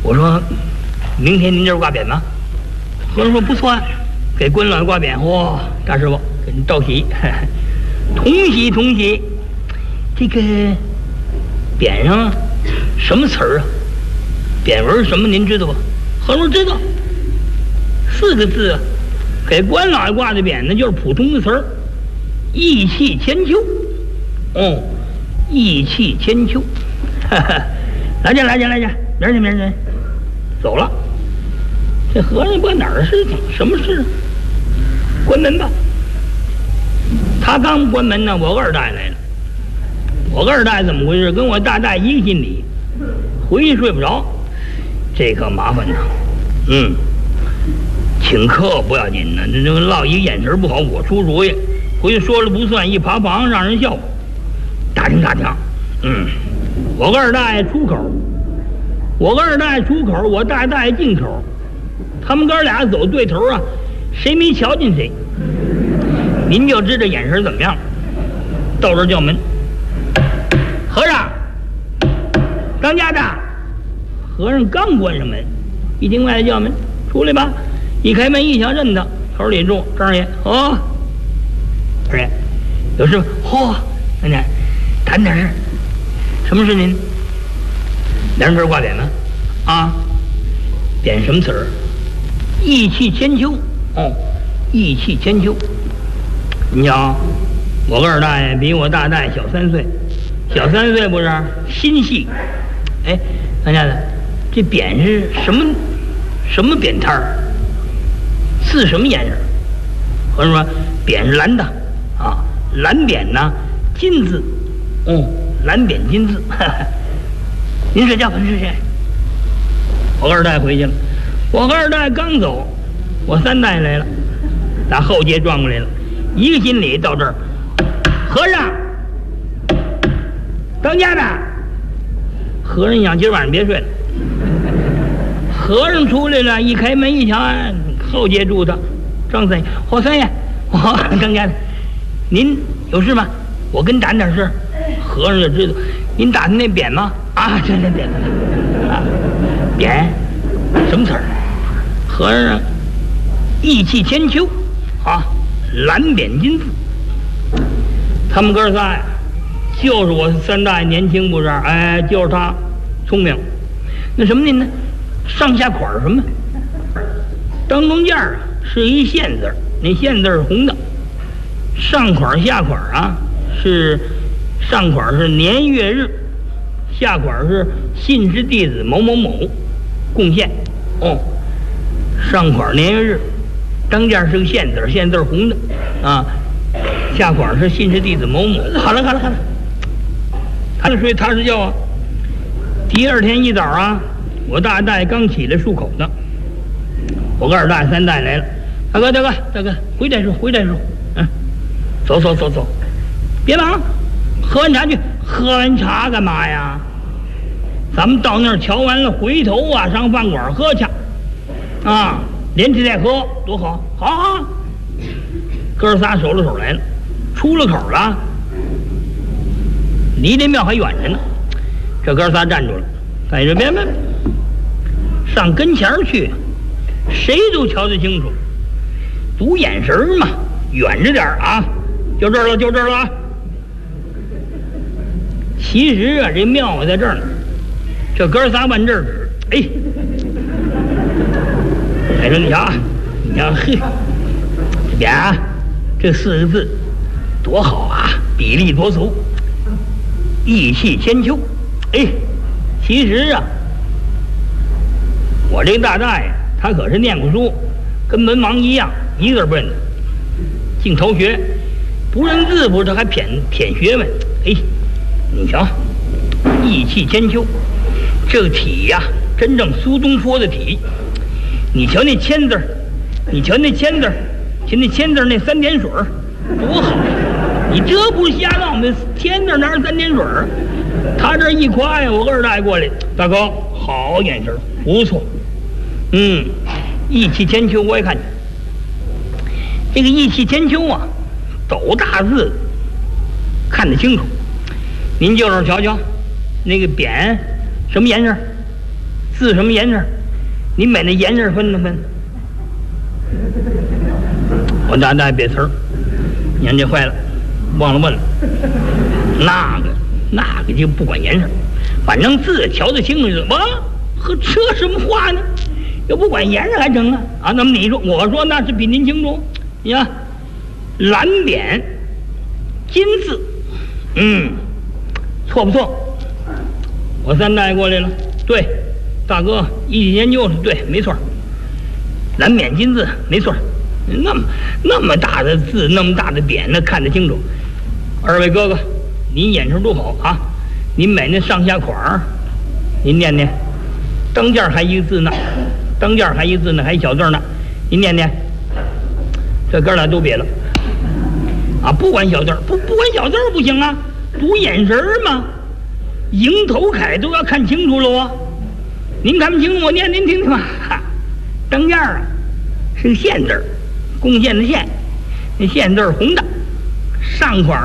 我说明天您这儿挂匾吗？和尚说不错，给关老爷挂匾。哇，大师傅给您道喜，同喜同喜。这个匾上什么词儿啊？匾文什么您知道吧？和尚说知道，4个字啊。给关老爷挂的匾呢，就是普通的词儿，义气千秋。哦，义气千秋。来见，明儿去，走了。这和尚不知道哪儿事情，什么事？关门吧。他刚关门呢，我二代来了。我二代怎么回事？跟我大代一个心理，回去睡不着，这可麻烦呐。请客不要紧呢，这个落一个眼神不好，我出主意，回去说了不算，一爬房让人笑话。打听。我二代出口，我大代进口，他们哥俩走对头啊，谁没瞧见谁，您就知道眼神怎么样。到这儿叫门，和尚，当家的。和尚刚关上门，一听外头叫门，出来吧。一开门一瞧认他，头里住张二爷。二爷有事吗？奶奶谈点事。什么事您？两人这儿挂匾吗？啊，匾什么词儿？义气千秋。义气千秋。你瞧，我二代比我大代小3岁，小3岁不是心细。哎，当家的，这匾是什么匾摊儿？字什么颜色？和尚说匾是蓝的啊，蓝匾呢，金字。蓝匾金字。您睡觉，是谁？我二代回去了。我二代刚走，我3代来了，打后街转过来了，一个心里到这儿。和尚，当家的。和尚想今儿晚上别睡了。和尚出来了，一开门一瞧，后街住的张三爷。三爷，张家的，您有事吗？我跟谈点事。和尚就知道，您打的那匾吗？啊，这匾啊，匾什么词儿？和尚义气千秋啊，蓝匾金字。他们哥仨呀，就是我3代年轻不是？哎，就是他聪明。那什么您呢？上下款什么？当中间啊是一县字，那县字是红的。上款下款啊是上款是年月日，下款是信氏弟子某某某贡献。上款年月日，当间是个县字，县字红的啊。下款是信氏弟子某某。好了，他睡他睡觉啊。第二天一早啊，我大代刚起来漱口呢，我二代3代来了。大哥，回再说。走，别忙，喝完茶去。喝完茶干嘛呀？咱们到那儿瞧完了，回头啊上饭馆喝去。啊，连吃带喝多好。好，哥仨手拉手来了，出了口了，离这庙还远着呢。这哥仨站住了，在这边上跟前去，谁都瞧得清楚，赌眼神嘛，远着点啊，就这儿了啊。其实啊，这庙在这儿呢，这哥仨往这儿指。哎，说你瞧，嘿，这匾啊，这4个字多好啊，比例多足，义气千秋。其实啊，我这个大代呀，他可是念过书，跟文王一样，一个字不认得，净偷学，不认字不是，还谝学问。你瞧，义气千秋，这个体呀，真正苏东坡的体。你瞧那签字，瞧那签字那3点水多好！你这不是瞎闹吗？签字哪是3点水？他这一夸呀，我二代过来，大哥好眼神，不错。义气千秋我也看见。这个义气千秋啊，斗大字看得清楚。您就是瞧瞧，那个匾什么颜色字什么颜色？你把那颜色分了分。我大别词儿，你看这坏了，忘了问了。那个就不管颜色，反正字瞧得清楚就完。和这什么话呢？又不管颜色还成啊？啊，那么你说，我说那是比您清楚。你看，蓝匾金字，错不错？我三大爷过来了，对，大哥一起研究了，对，没错。蓝匾金字，没错。那么大的字，那么大的匾，那看得清楚。二位哥哥，您眼神多好啊！您买那上下款儿，您念念。当间还一个字呢，当间还一个字呢，还一小字呢，您念念。这哥俩都别了啊！不管小字，不管小字不行啊，读眼神嘛，迎头楷都要看清楚了啊！您看不清楚，我念您听听吧。当间啊，是个县字，贡献的县，那县字红的，上款